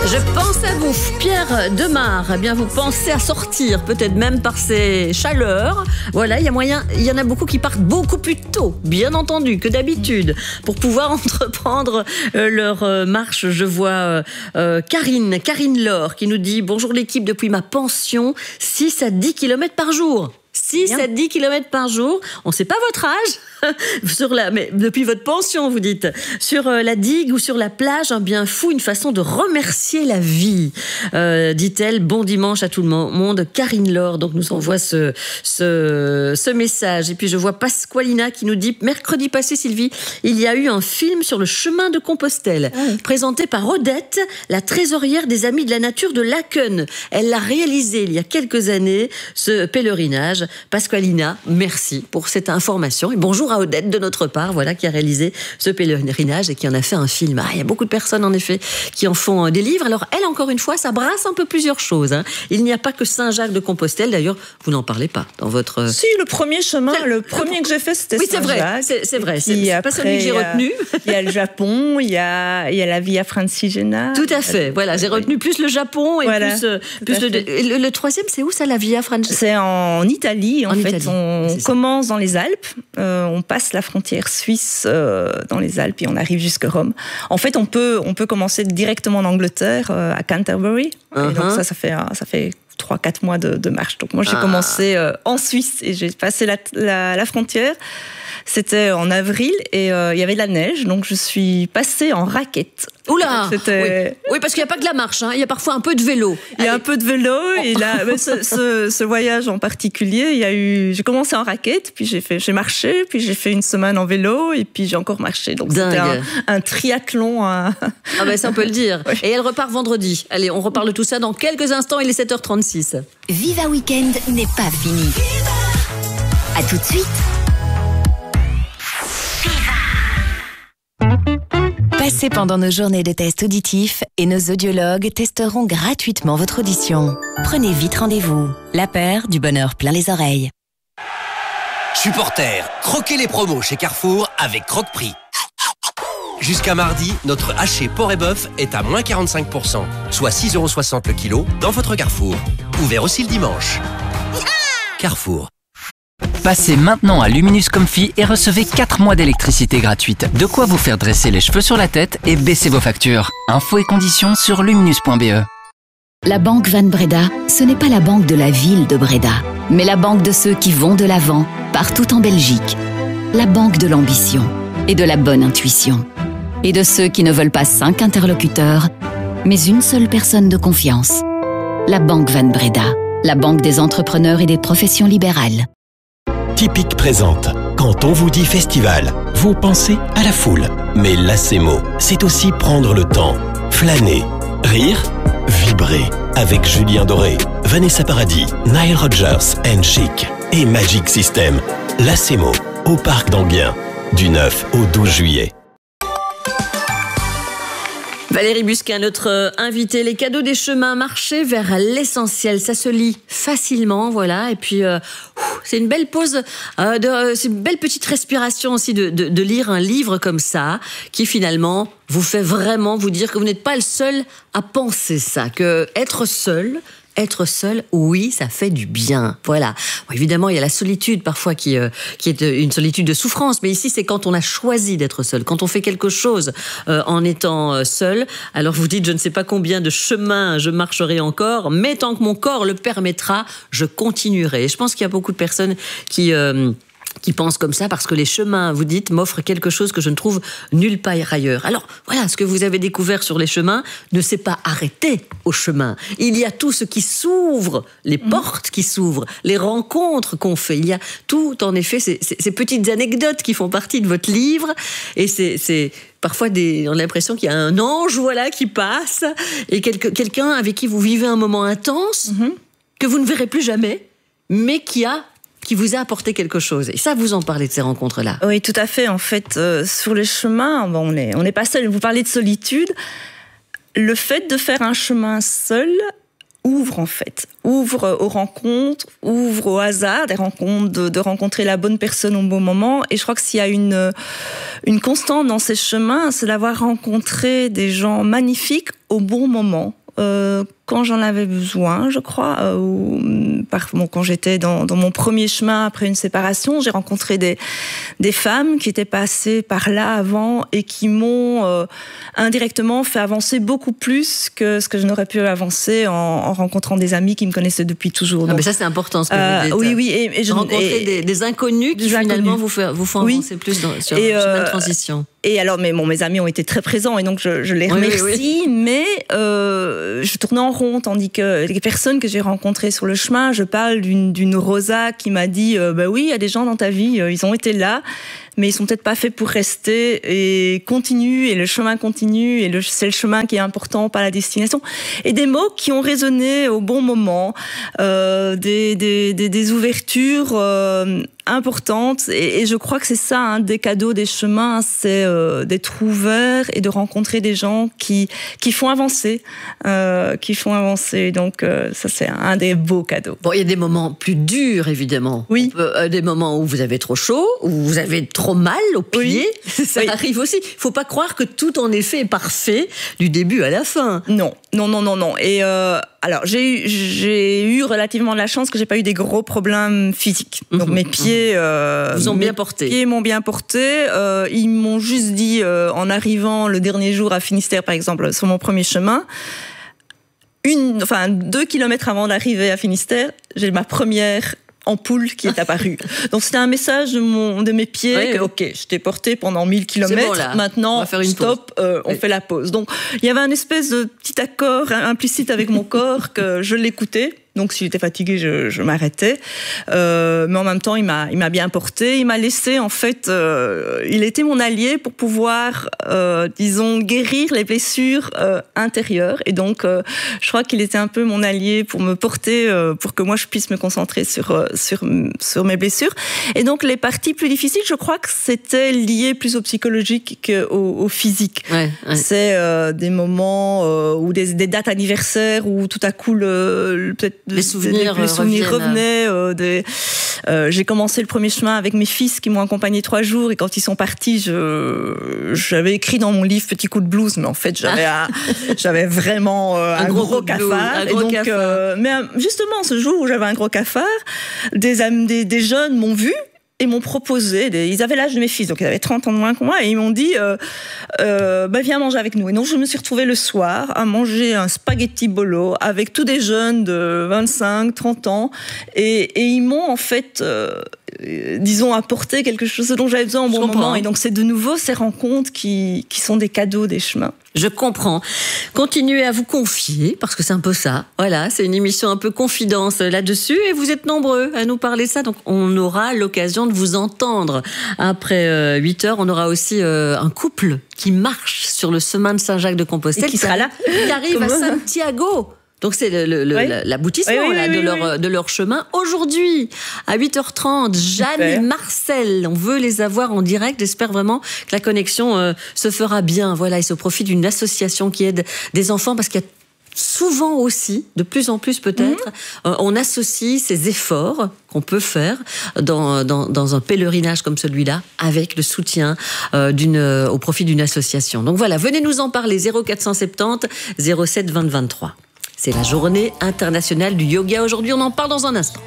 Je pense à vous, Pierre Demar. Eh bien, vous pensez à sortir, peut-être même par ces chaleurs. Voilà, il y en a beaucoup qui partent beaucoup plus tôt, bien entendu, que d'habitude, pour pouvoir entreprendre leur marche. Je vois Karine Laure qui nous dit « Bonjour l'équipe, depuis ma pension, 6 à 10 km par jour ». 6 à 10 km par jour. On ne sait pas votre âge, mais depuis votre pension, vous dites. Sur la digue ou sur la plage, un bien fou, une façon de remercier la vie, dit-elle. Bon dimanche à tout le monde. Karine Laure donc, nous envoie ce message. Et puis je vois Pasqualina qui nous dit « Mercredi passé, Sylvie, il y a eu un film sur le chemin de Compostelle, présenté par Odette, la trésorière des Amis de la Nature de Laken. Elle l'a réalisé il y a quelques années, ce pèlerinage. Pasqualina, merci pour cette information. Et bonjour à Odette de notre part, voilà, qui a réalisé ce pèlerinage et qui en a fait un film. Il y a beaucoup de personnes, en effet, qui en font des livres. Alors, elle, encore une fois, ça brasse un peu plusieurs choses. Il n'y a pas que Saint-Jacques de Compostelle. D'ailleurs, vous n'en parlez pas dans votre... Si, le premier chemin, le premier que j'ai fait, c'était Saint-Jacques. C'est vrai. C'est pas celui que j'ai retenu. Il y a le Japon, il y a la Via Francigena. Tout à fait. Voilà, j'ai retenu plus le Japon et voilà, plus le troisième, c'est où ça, la Via Francigena? C'est en Italie. En fait, on commence dans les Alpes, on passe la frontière suisse dans les Alpes et on arrive jusqu'à Rome. En fait, on peut commencer directement en Angleterre, à Canterbury. Et donc ça fait 3-4 mois de marche. Donc moi, j'ai commencé en Suisse et j'ai passé la frontière. C'était en avril et il y avait de la neige, donc je suis passée en raquette. Oula! Oui, parce qu'il n'y a pas que la marche, il y a parfois un peu de vélo. Il y a un peu de vélo, et là, ce voyage en particulier, j'ai commencé en raquette, puis j'ai marché, puis j'ai fait une semaine en vélo, et puis j'ai encore marché. Donc c'était un triathlon. Ça on peut le dire. Oui. Et elle repart vendredi. Allez, on reparle de tout ça dans quelques instants, il est 7h36. Viva Weekend n'est pas fini. À tout de suite. Passez pendant nos journées de tests auditifs et nos audiologues testeront gratuitement votre audition. Prenez vite rendez-vous. La paire du bonheur plein les oreilles. Supporters, croquez les promos chez Carrefour avec Croque-Prix. Jusqu'à mardi, notre haché porc et bœuf est à moins 45%, soit 6,60 € le kilo dans votre Carrefour. Ouvert aussi le dimanche. Carrefour. Passez maintenant à Luminous Comfy et recevez 4 mois d'électricité gratuite. De quoi vous faire dresser les cheveux sur la tête et baisser vos factures. Infos et conditions sur luminous.be. La banque Van Breda, ce n'est pas la banque de la ville de Breda, mais la banque de ceux qui vont de l'avant, partout en Belgique. La banque de l'ambition et de la bonne intuition. Et de ceux qui ne veulent pas 5 interlocuteurs, mais une seule personne de confiance. La banque Van Breda, la banque des entrepreneurs et des professions libérales. Typique présente. Quand on vous dit festival, vous pensez à la foule. Mais l'ACMO, c'est aussi prendre le temps, flâner, rire, vibrer. Avec Julien Doré, Vanessa Paradis, Nile Rodgers and Chic et Magic System. L'ACMO, au Parc d'Anguien, du 9 au 12 juillet. Valérie Busquin, notre invitée. Les cadeaux des chemins, marcher vers l'essentiel. Ça se lit facilement, voilà. Et puis, c'est une belle pause, c'est une belle petite respiration aussi de lire un livre comme ça, qui finalement vous fait vraiment vous dire que vous n'êtes pas le seul à penser ça, que être seul, oui, ça fait du bien. Voilà. Bon, évidemment, il y a la solitude parfois qui est une solitude de souffrance. Mais ici, c'est quand on a choisi d'être seul, quand on fait quelque chose en étant seul. Alors vous dites, je ne sais pas combien de chemins je marcherai encore, mais tant que mon corps le permettra, je continuerai. Et je pense qu'il y a beaucoup de personnes qui pensent comme ça parce que les chemins, vous dites, m'offrent quelque chose que je ne trouve nulle part ailleurs. Alors, voilà, ce que vous avez découvert sur les chemins ne s'est pas arrêté au chemin. Il y a tout ce qui s'ouvre, les portes qui s'ouvrent, les rencontres qu'on fait. Il y a tout, en effet, ces petites anecdotes qui font partie de votre livre. Et c'est parfois on a l'impression qu'il y a un ange, voilà, qui passe et quelqu'un avec qui vous vivez un moment intense que vous ne verrez plus jamais, mais qui vous a apporté quelque chose. Et ça, vous en parlez de ces rencontres-là. Oui, tout à fait. En fait, sur les chemins, on n'est pas seul. Vous parlez de solitude. Le fait de faire un chemin seul ouvre en fait, ouvre aux rencontres, ouvre au hasard des rencontres, de rencontrer la bonne personne au bon moment. Et je crois que s'il y a une constante dans ces chemins, c'est d'avoir rencontré des gens magnifiques au bon moment. Quand j'en avais besoin, je crois, quand j'étais dans mon premier chemin après une séparation, j'ai rencontré des femmes qui étaient passées par là avant et qui m'ont indirectement fait avancer beaucoup plus que ce que je n'aurais pu avancer en rencontrant des amis qui me connaissaient depuis toujours. Donc, mais ça c'est important ce que vous dites. Oui, et je rencontrer des inconnus qui finalement vous font avancer plus sur le chemin de transition. Et alors, mes amis ont été très présents et donc je les remercie, mais je tournais en rond, tandis que les personnes que j'ai rencontrées sur le chemin, je parle d'une Rosa qui m'a dit oui, il y a des gens dans ta vie, ils ont été là, mais ils sont peut-être pas faits pour rester, et continue, et le chemin continue, et c'est le chemin qui est important, pas la destination. Et des mots qui ont résonné au bon moment, des ouvertures importantes, et je crois que c'est ça, un des cadeaux des chemins, c'est d'être ouvert et de rencontrer des gens qui font avancer, donc ça c'est un des beaux cadeaux. Bon, il y a des moments plus durs évidemment. Oui. Des moments où vous avez trop chaud, où vous avez trop mal aux pieds, ça arrive aussi. Il faut pas croire que tout en effet est parfait du début à la fin. Non. Et alors j'ai eu relativement de la chance que j'ai pas eu des gros problèmes physiques. Donc mes pieds vous ont bien porté. Mes pieds m'ont bien porté. Ils m'ont juste dit en arrivant le dernier jour à Finistère par exemple sur mon premier chemin. 2 kilomètres avant d'arriver à Finistère, j'ai ma première ampoule qui est apparue. Donc c'était un message de mes pieds que ok, je t'ai porté pendant 1000 kilomètres, bon, maintenant stop, on fait la pause. Donc il y avait un espèce de petit accord implicite avec mon corps que je l'écoutais. Donc si j'étais fatiguée, je m'arrêtais. Mais en même temps, il m'a bien porté. Il m'a laissé, en fait, il était mon allié pour pouvoir, disons, guérir les blessures intérieures. Et donc, je crois qu'il était un peu mon allié pour me porter, pour que moi, je puisse me concentrer sur mes blessures. Et donc, les parties plus difficiles, je crois que c'était lié plus au psychologique qu'au physique. Ouais. C'est des moments ou des dates anniversaires où tout à coup, peut-être les souvenirs revenaient. J'ai commencé le premier chemin avec mes fils qui m'ont accompagné 3 jours, et quand ils sont partis, j'avais écrit dans mon livre Petit coup de blues, mais en fait j'avais vraiment un gros cafard. Mais justement, ce jour où j'avais un gros cafard, des jeunes m'ont vu et m'ont proposé, ils avaient l'âge de mes fils, donc ils avaient 30 ans de moins que moi, et ils m'ont dit viens manger avec nous. Et donc je me suis retrouvée le soir à manger un spaghetti bolo avec tous des jeunes de 25, 30 ans, et ils m'ont en fait disons apporté quelque chose dont j'avais besoin au bon moment. Et donc c'est de nouveau ces rencontres qui sont des cadeaux des chemins. Je comprends. Continuez à vous confier, parce que c'est un peu ça. Voilà, c'est une émission un peu confidence là-dessus, et vous êtes nombreux à nous parler de ça, donc on aura l'occasion de vous entendre. Après 8 heures, on aura aussi un couple qui marche sur le chemin de Saint-Jacques-de-Compostelle. Et qui sera là. Qui arrive à Santiago. Donc c'est l'aboutissement de leur chemin. Aujourd'hui, à 8h30, Jeanne et Marcel, on veut les avoir en direct. J'espère vraiment que la connexion se fera bien. Voilà, ils se profitent d'une association qui aide des enfants, parce qu'il y a souvent aussi, de plus en plus peut-être, on associe ces efforts qu'on peut faire dans un pèlerinage comme celui-là avec le soutien au profit d'une association. Donc voilà, venez nous en parler, 0470 07 20 23. C'est la journée internationale du yoga aujourd'hui, on en parle dans un instant.